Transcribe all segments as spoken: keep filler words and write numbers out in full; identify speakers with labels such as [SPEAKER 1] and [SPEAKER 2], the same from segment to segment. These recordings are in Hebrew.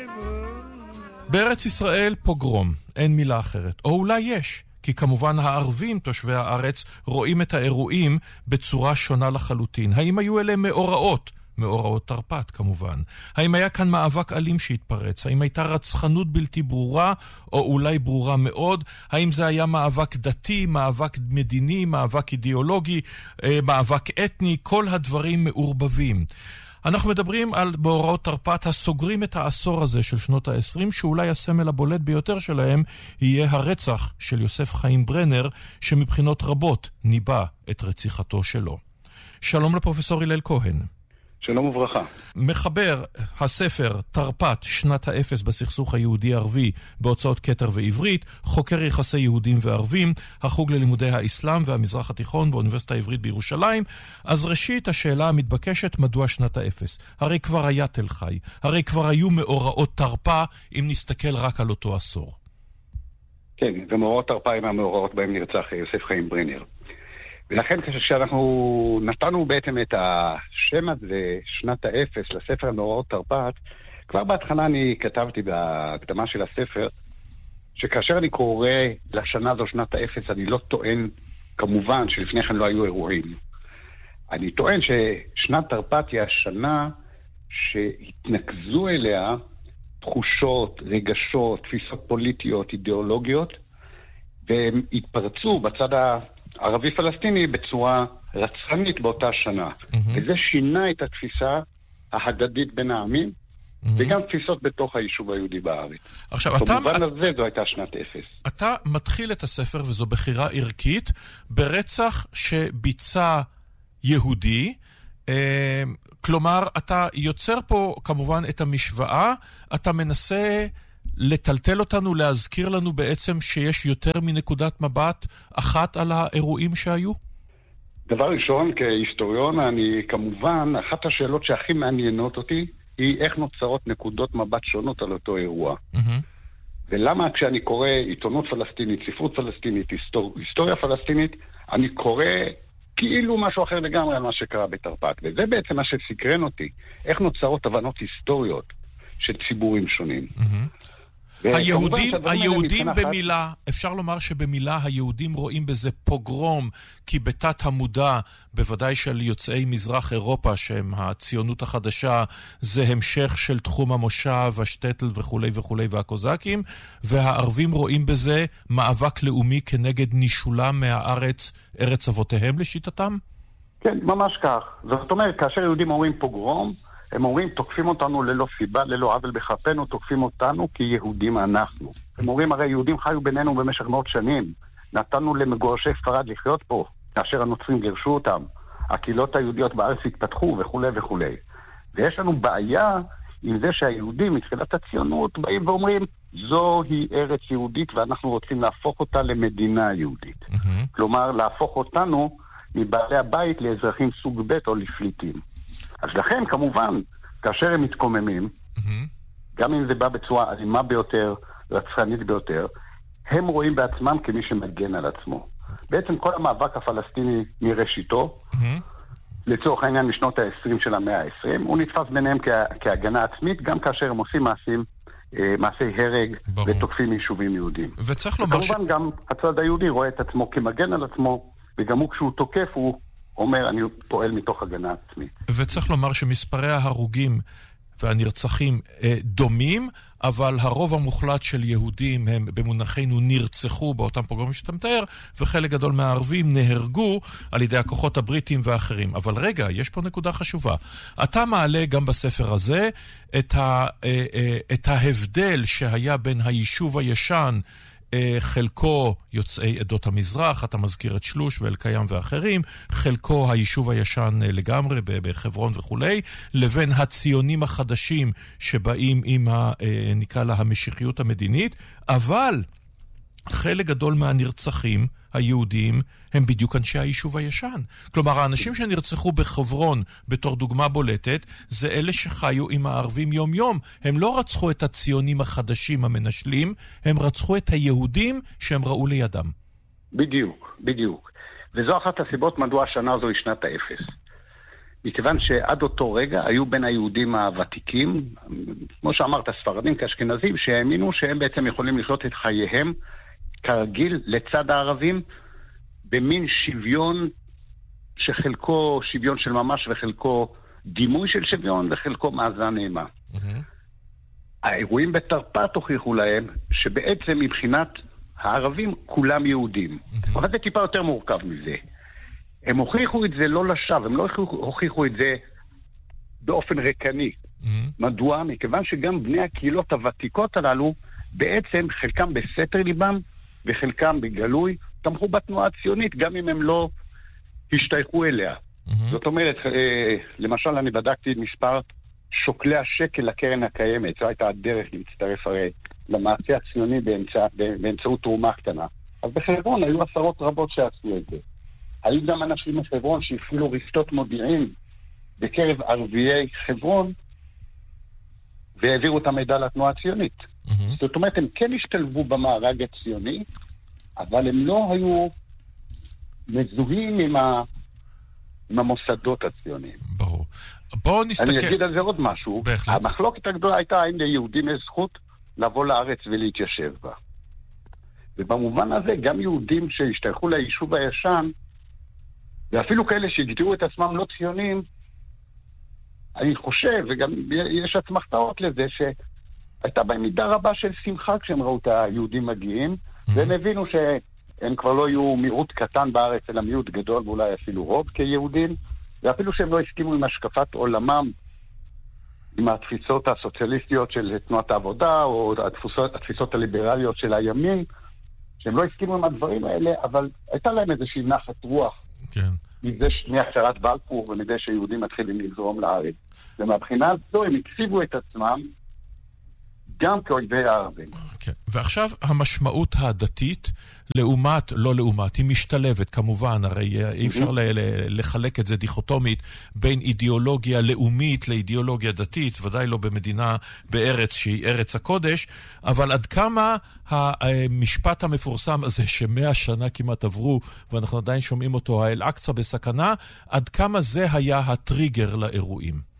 [SPEAKER 1] בארץ ישראל פוגרום, אין מילה אחרת. או אולי יש, כי כמובן הערבים, תושבי הארץ, רואים את האירועים בצורה שונה לחלוטין. האם היו אלה מאורעות? מאורעות תרפ"ט כמובן. האם היה כאן מאבק אלים שהתפרץ? האם הייתה רצחנות בלתי ברורה, או אולי ברורה מאוד? האם זה היה מאבק דתי, מאבק מדיני, מאבק אידיאולוגי, מאבק אתני? כל הדברים מעורבבים. אנחנו מדברים על מאורעות תרפ"ט הסוגרים את העשור הזה של שנות ה-עשרים, שאולי הסמל הבולט ביותר שלהם יהיה הרצח של יוסף חיים ברנר, שמבחינות רבות ניבא את רציחתו שלו. שלום לפרופסור הלל כהן.
[SPEAKER 2] שלום וברכה.
[SPEAKER 1] מחבר הספר תרפ"ט שנת האפס בסכסוך היהודי-ערבי בהוצאות כתר ועברית, חוקר יחסי יהודים וערבים, החוג ללימודי האסלאם והמזרח התיכון באוניברסיטה העברית בירושלים. אז ראשית השאלה המתבקשת, מדוע שנת האפס? הרי כבר היה תל חי, הרי כבר היו מאורעות תרפ"א אם נסתכל רק על אותו עשור.
[SPEAKER 2] כן, ומאורעות תרפ"א הם המאורעות בהם נרצח יוסף חיים ברנר. ולכן כשאנחנו נתנו בעצם את השם הזה, שנת האפס, לספר מאורעות תרפ"ט, כבר בהתחלה אני כתבתי בהקדמה של הספר, שכאשר אני קורא לשנה הזו שנת האפס, אני לא טוען, כמובן, שלפני כן לא היו אירועים. אני טוען ששנת תרפ"ט היא השנה שהתנקזו אליה תחושות, רגשות, תפיסות פוליטיות, אידיאולוגיות, והם התפרצו בצד ה... ערבי-פלסטיני בצורה רצחנית באותה שנה. Mm-hmm. וזה שינה את התפיסה ההדדית בין העמים, mm-hmm. וגם תפיסות בתוך היישוב היהודי בארץ.
[SPEAKER 1] עכשיו, אתה...
[SPEAKER 2] במובן הזה זו הייתה שנת אפס.
[SPEAKER 1] אתה מתחיל את הספר, וזו בחירה ערכית, ברצח שביצע יהודי, אה, כלומר, אתה יוצר פה כמובן את המשוואה, אתה מנסה... לטלטל אותנו, להזכיר לנו בעצם שיש יותר מנקודת מבט אחת על האירועים שהיו?
[SPEAKER 2] דבר ראשון, כהיסטוריון, אני כמובן, אחת השאלות שהכי מעניינות אותי, היא איך נוצרות נקודות מבט שונות על אותו אירוע. Mm-hmm. ולמה כשאני קורא עיתונות פלסטינית, ספרות פלסטינית, היסטור... היסטוריה פלסטינית, אני קורא כאילו משהו אחר לגמרי על מה שקרה בתרפ"ט. וזה בעצם מה שסקרן אותי. איך נוצרות הבנות היסטוריות של ציבורים שונים. Mm-hmm.
[SPEAKER 1] היהודים, היהודים במילה, אפשר לומר שבמילה היהודים רואים בזה פוגרום, כי בתת המודע, בוודאי של יוצאי מזרח אירופה, שהם הציונות החדשה, זה המשך של תחום המושב, השטטל וכו' וכו' והקוזקים, והערבים רואים בזה מאבק לאומי כנגד נישולם מהארץ, ארץ אבותיהם לשיטתם?
[SPEAKER 2] כן, ממש כך. זאת אומרת, כאשר יהודים אומרים פוגרום, הם אומרים, תוקפים אותנו ללא סיבה, ללא עוול בכפנו, תוקפים אותנו כי יהודים אנחנו. הם אומרים, הרי יהודים חיו בינינו במשך מאות שנים. נתנו למגורשי ספרד לחיות פה, כאשר הנוצרים גירשו אותם. הקהילות היהודיות בארץ התפתחו וכו' וכו'. ויש לנו בעיה עם זה שהיהודים, מתחילת הציונות, באים ואומרים, זוהי ארץ יהודית ואנחנו רוצים להפוך אותה למדינה יהודית. Mm-hmm. כלומר, להפוך אותנו מבעלי הבית לאזרחים סוג ב' או לפליטים. אז לכן, כמובן, כאשר הם מתקוממים, mm-hmm. גם אם זה בא בצורה אלימה ביותר, רצחנית ביותר, הם רואים בעצמם כמי שמגן על עצמו. בעצם כל המאבק הפלסטיני מראשיתו, mm-hmm. לצורך העניין משנות ה-עשרים של המאה ה-עשרים, הוא נתפס ביניהם כה, כהגנה עצמית, גם כאשר הם עושים מעשים, אה, מעשי הרג ברור. ותוקפים יישובים יהודים.
[SPEAKER 1] וצריך לומר ש...
[SPEAKER 2] כמובן גם הצד היהודי רואה את עצמו כמגן על עצמו, וגם הוא כשהוא תוקף הוא אומר, אני פועל מתוך הגנה עצמית.
[SPEAKER 1] וצריך לומר שמספרי ההרוגים והנרצחים דומים, אבל הרוב המוחלט של יהודים הם במונחנו נרצחו באותם פוגרומים שאתה מתאר, וחלק גדול מהערבים נהרגו על ידי הכוחות הבריטים ואחרים. אבל רגע, יש פה נקודה חשובה. אתה מעלה גם בספר הזה את, ה, את ההבדל שהיה בין היישוב הישן, חלקו יוצאי עדות המזרח, אתה מזכיר את שלוש ואל-קיים ואחרים, חלקו היישוב הישן לגמרי בחברון וכו', לבין הציונים החדשים שבאים עם ה, נקרא לה המשיחיות המדינית, אבל חלק גדול מהנרצחים היהודים הם בדיוק אנשי היישוב הישן. כלומר, האנשים שנרצחו בחברון בתור דוגמה בולטת, זה אלה שחיו עם הערבים יום יום. הם לא רצחו את הציונים החדשים המנשלים, הם רצחו את היהודים שהם ראו לידם.
[SPEAKER 2] בדיוק, בדיוק. וזו אחת הסיבות מדוע השנה הזו היא שנת האפס. מכיוון שעד אותו רגע היו בין היהודים הוותיקים, כמו שאמרת, ספרדים כאשכנזים, שהאמינו שהם בעצם יכולים לחיות את חייהם כרגיל לצד הערבים, במין שוויון שחלקו שוויון של ממש וחלקו דימוי של שוויון וחלקו מאזן אימה. Mm-hmm. האירועים בתרפ"ט הוכיחו להם שבעצם מבחינת הערבים כולם יהודים. Mm-hmm. אבל זה טיפה יותר מורכב מזה. הם הוכיחו את זה לא לשווא, הם לא הוכיחו את זה באופן רקני. Mm-hmm. מדוע? מכיוון שגם בני הקהילות הוותיקות הללו, בעצם חלקם בסתר ליבם וחלקם בגלוי, תמכו בתנועה הציונית, גם אם הם לא השתייכו אליה. Mm-hmm. זאת אומרת, למשל אני בדקתי את מספר שוקלי השקל לקרן הקיימת, זו הייתה הדרך להצטרף הרי למעשה הציוני באמצע, באמצעות תרומה קטנה. אז בחברון היו עשרות רבות שעשו את זה. היו גם אנשים מחברון שהפעילו רשתות מודיעין בקרב ערביי חברון, והעבירו את המידע לתנועה הציונית. Mm-hmm. זאת אומרת, הם כן השתלבו במארג הציוני, אבל הם לא היו מזוהים עם, ה... עם המוסדות הציוניים.
[SPEAKER 1] ברור. בואו נסתכל...
[SPEAKER 2] אני אגיד על זה עוד משהו.
[SPEAKER 1] בהחלט.
[SPEAKER 2] המחלוקת הגדולה הייתה האם ליהודים יש זכות לבוא לארץ ולהתיישב בה. ובמובן הזה, גם יהודים שהשתייכו ליישוב הישן, ואפילו כאלה שהגדירו את עצמם לא ציונים, אני חושב, וגם יש אסמכתאות לזה, שהייתה בהם מידה רבה של שמחה כשהם ראו את היהודים מגיעים, והם הבינו שהם כבר לא יהיו מיעוט קטן בארץ, אלא מיעוט גדול, ואולי אפילו רוב כיהודים, ואפילו שהם לא הסכימו עם השקפת עולמם, עם התפיסות הסוציאליסטיות של תנועת העבודה, או התפיסות, התפיסות הליברליות של הימין, שהם לא הסכימו עם הדברים האלה, אבל הייתה להם איזושהי נחת רוח. כן. מזה מהצהרת בלפור ומזה שיהודים מתחילים לזרום לארץ. ומהבחינה הזו הם הציבו את עצמם גם כאויבי הערבים.
[SPEAKER 1] כן. ועכשיו המשמעות הדתית, לעומת, לא לעומת, היא משתלבת כמובן, הרי אי אפשר לחלק את זה דיכוטומית בין אידיאולוגיה לאומית לאידיאולוגיה דתית, ודאי לא במדינה בארץ שהיא ארץ הקודש, אבל עד כמה המשפט המפורסם הזה שמאה שנה כמעט עברו, ואנחנו עדיין שומעים אותו, האל-אקצא בסכנה, עד כמה זה היה הטריגר לאירועים?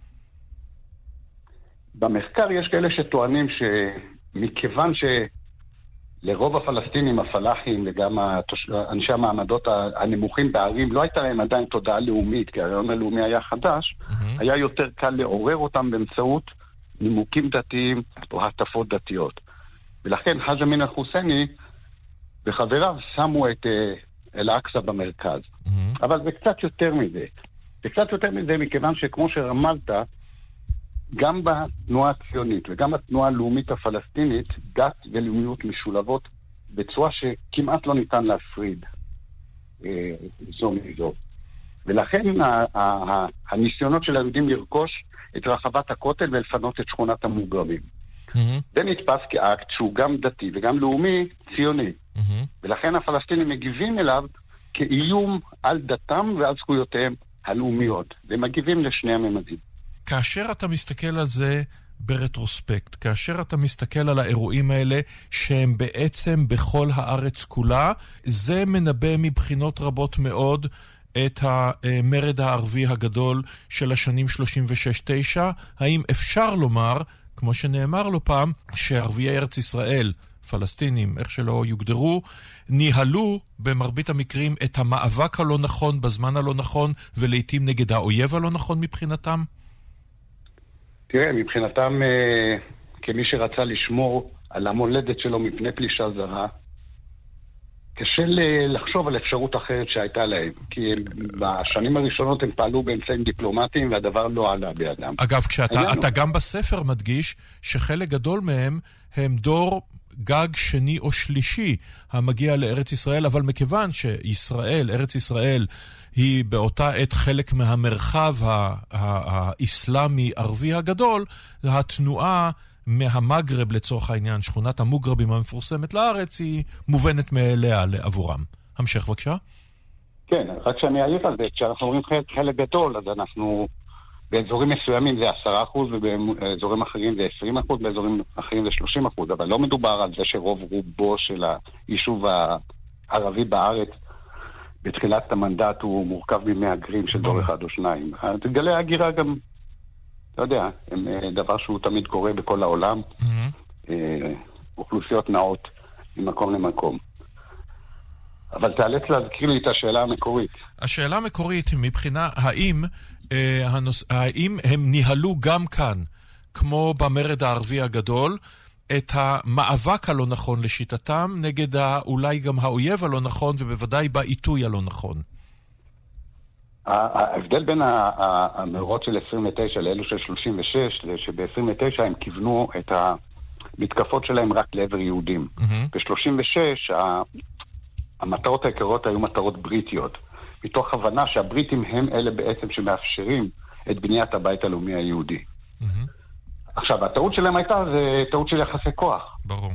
[SPEAKER 2] במחקר יש כאלה שטוענים שמכיוון שלרוב הפלסטינים, הפלאחים וגם אנשי המעמדות הנמוכים בערים, לא הייתה להם עדיין תודעה לאומית, כי הרעיון הלאומי היה חדש, mm-hmm. היה יותר קל לעורר אותם באמצעות נימוקים דתיים או הטפות דתיות. ולכן חאג' אמין אל-חוסייני וחבריו שמו את אל-אקצא במרכז. Mm-hmm. אבל זה קצת יותר מזה. זה קצת יותר מזה מכיוון שכמו שרמזת, גם בתנועה הציונית וגם בתנועה הלאומית הפלסטינית, דת ולאומיות משולבות בצורה שכמעט לא ניתן להפריד אה, זו מזו. ולכן ה- ה- ה- הניסיונות של היהודים לרכוש את רחבת הכותל ולפנות את שכונת המוגרבים. Mm-hmm. זה נתפס כאקט שהוא גם דתי וגם לאומי ציוני. Mm-hmm. ולכן הפלסטינים מגיבים אליו כאיום על דתם ועל זכויותיהם הלאומיות. והם מגיבים לשני הממדים.
[SPEAKER 1] כאשר אתה מסתכל על זה ברטרוספקט, כאשר אתה מסתכל על האירועים האלה שהם בעצם בכל הארץ כולה, זה מנבא מבחינות רבות מאוד את המרד הערבי הגדול של השנים שלושים ושש תשע. האם אפשר לומר, כמו שנאמר לו פעם, שערביי ארץ ישראל, פלסטינים, איך שלא יוגדרו, ניהלו במרבית המקרים את המאבק הלא נכון בזמן הלא נכון, ולעיתים נגד האויב הלא נכון מבחינתם?
[SPEAKER 2] תראה, מבחינתם, אה, כמי שרצה לשמור על המולדת שלו מפני פלישה זרה, קשה לחשוב על אפשרות אחרת שהייתה להם. כי בשנים הראשונות הם פעלו באמצעים דיפלומטיים, והדבר לא עלה בידם.
[SPEAKER 1] אגב, כשאתה אתה גם בספר מדגיש שחלק גדול מהם הם דור גג שני או שלישי המגיע לארץ ישראל, אבל מכיוון שישראל, ארץ ישראל, היא באותה עת חלק מהמרחב האסלאמי-ערבי הגדול, התנועה מהמגרב לצורך העניין, שכונת המוגרבים המפורסמת לארץ, היא מובנת מאליה לעבורם. המשך בבקשה.
[SPEAKER 2] כן, רק שאני אעיר על זה, כשאנחנו אומרים חלק, חלק גדול, אז אנחנו באזורים מסוימים זה עשרה אחוז, ובאזורים אחרים זה עשרים אחוז, באזורים אחרים זה שלושים אחוז, אבל לא מדובר על זה שרוב רובו של היישוב הערבי בארץ בתחילת המנדט הוא מורכב ממהגרים של דור אחד או שניים. גלי ההגירה גם, אתה יודע, הם דבר שהוא תמיד קורה בכל העולם. אוכלוסיות נעות ממקום למקום. אבל תאלץ להזכיר לי את השאלה המקורית.
[SPEAKER 1] השאלה המקורית מבחינה, האם, אה, הנוס... האם הם ניהלו גם כאן, כמו במרד הערבי הגדול, את המאבק הלא נכון לשיטתם, נגד אולי גם האויב הלא נכון, ובוודאי בעיתוי הלא נכון?
[SPEAKER 2] ההבדל בין המאורעות של עשרים ותשע לאלו של שלושים ושש, זה שב-עשרים ותשע הם כיוונו את המתקפות שלהם רק לעבר יהודים. ב-שלושים ושש המטרות העיקריות היו מטרות בריטיות, מתוך הבנה שהבריטים הם אלה בעצם שמאפשרים את בניית הבית הלאומי היהודי. עכשיו, הטעות שלהם הייתה, זה טעות של יחסי כוח.
[SPEAKER 1] ברור.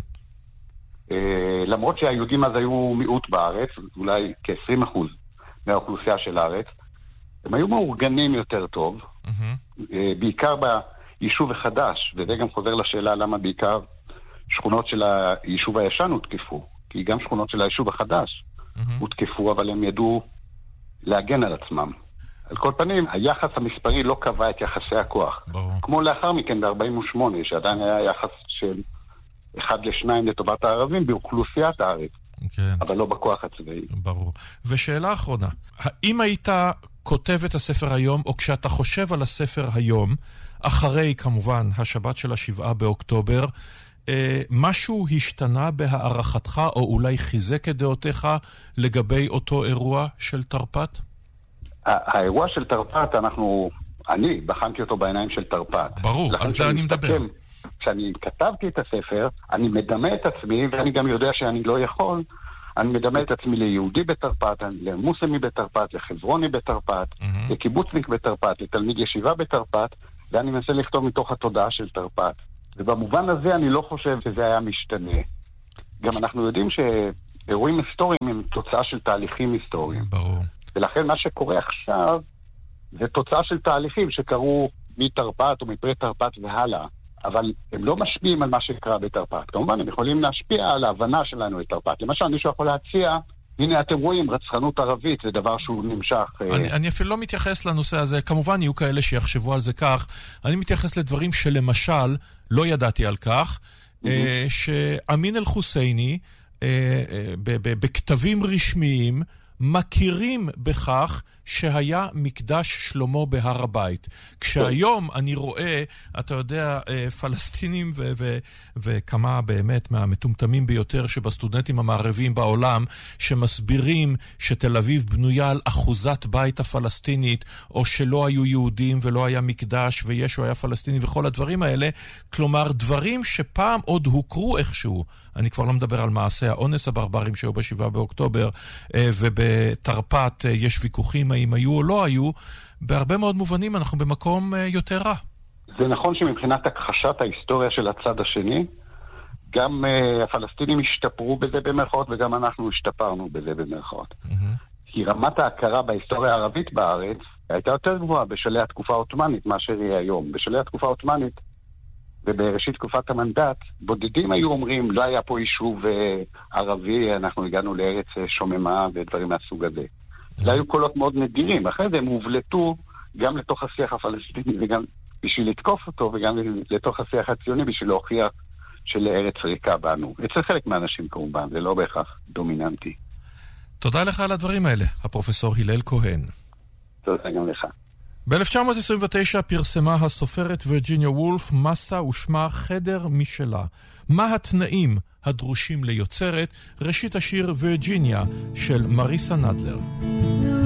[SPEAKER 2] למרות שהיהודים אז היו מיעוט בארץ, אולי כ-עשרים אחוז מהאוכלוסייה של הארץ, הם היו מאורגנים יותר טוב, בעיקר ביישוב החדש, וזה גם חוזר לשאלה למה בעיקר שכונות של היישוב הישן הותקפו, כי גם שכונות של היישוב החדש הותקפו, אבל הם ידעו להגן על עצמם. על כל פנים, היחס המספרי לא קבע את יחסי הכוח.
[SPEAKER 1] ברור. כמו
[SPEAKER 2] לאחר מכן ב-ארבעים ושמונה, שעדיין היה יחס של אחד לשניים לטובת הערבים באוכלוסיית הארץ. כן. אבל לא בכוח הצבאי.
[SPEAKER 1] ברור. ושאלה אחרונה, האם היית כותב את הספר היום, או כשאתה חושב על הספר היום, אחרי כמובן השבת של השבעה באוקטובר, אה, משהו השתנה בהערכתך, או אולי חיזק את דעותיך לגבי אותו אירוע של תרפ"ט?
[SPEAKER 2] האירוע של תרפ"ט, אנחנו, אני בחנתי אותו בעיניים של תרפ"ט.
[SPEAKER 1] ברור, על זה אני מדבר.
[SPEAKER 2] כשאני כתבתי את הספר, אני מדמה את עצמי, ואני גם יודע שאני לא יכול, אני מדמה את עצמי ליהודי בתרפ"ט, למוסלמי בתרפ"ט, לחברוני בתרפ"ט, mm-hmm. לקיבוצניק בתרפ"ט, לתלמיד ישיבה בתרפ"ט, ואני מנסה לכתוב מתוך התודעה של תרפ"ט. ובמובן הזה אני לא חושב שזה היה משתנה. גם אנחנו יודעים שאירועים היסטוריים הם תוצאה של תהליכים היסטוריים.
[SPEAKER 1] ברור.
[SPEAKER 2] ולכן מה שקורה עכשיו זה תוצאה של תהליכים שקרו מתרפ"ט או מפרי תרפ"ט והלאה. אבל הם לא משפיעים על מה שקרה בתרפ"ט. כמובן, הם יכולים להשפיע על ההבנה שלנו את תרפ"ט. למשל, מישהו יכול להציע, הנה אתם רואים, רצחנות ערבית, זה דבר שהוא נמשך.
[SPEAKER 1] אני, אני אפילו לא מתייחס לנושא הזה, כמובן יהיו כאלה שיחשבו על זה כך, אני מתייחס לדברים שלמשל, לא ידעתי על כך, mm-hmm. שאמין אל-חוסייני, בכתבים רשמיים, מכירים בכך שהיה מקדש שלמה בהר הבית. כשהיום אני רואה, אתה יודע, פלסטינים ו- ו- וכמה באמת מהמטומטמים ביותר שבסטודנטים המערביים בעולם, שמסבירים שתל אביב בנויה על אחוזת בית הפלסטינית, או שלא היו יהודים ולא היה מקדש וישו היה פלסטיני וכל הדברים האלה, כלומר דברים שפעם עוד הוכרו איכשהו. אני כבר לא מדבר על מעשי האונס הברברים שהיו בשבעה באוקטובר, ובתרפ"ט יש ויכוחים האם היו או לא היו. בהרבה מאוד מובנים אנחנו במקום יותר רע.
[SPEAKER 2] זה נכון שמבחינת הכחשת ההיסטוריה של הצד השני, גם uh, הפלסטינים השתפרו בזה במרכאות, וגם אנחנו השתפרנו בזה במרכאות. Mm-hmm. כי רמת ההכרה בהיסטוריה הערבית בארץ הייתה יותר גבוהה בשלהי התקופה העות'מאנית מאשר היא היום. בשלהי התקופה העות'מאנית ובראשית תקופת המנדט, בודדים היו אומרים, לא היה פה יישוב uh, ערבי, אנחנו הגענו לארץ uh, שוממה ודברים מהסוג הזה. Mm-hmm. זה היו קולות מאוד נדירים. אחרי זה הם הובלטו גם לתוך השיח הפלסטיני, וגם בשביל לתקוף אותו, וגם לתוך השיח הציוני, בשביל להוכיח שלארץ ריקה בנו. אצל חלק מהאנשים כמובן, זה לא בהכרח דומיננטי.
[SPEAKER 1] תודה לך על הדברים האלה, הפרופסור הלל כהן.
[SPEAKER 2] תודה גם לך.
[SPEAKER 1] ב-אלף תשע מאות עשרים ותשע פרסמה הסופרת וירג'יניה וולף מסה ושמה חדר משלה. מה התנאים הדרושים ליוצרת? ראשית השיר וירג'יניה של מריסה נדלר.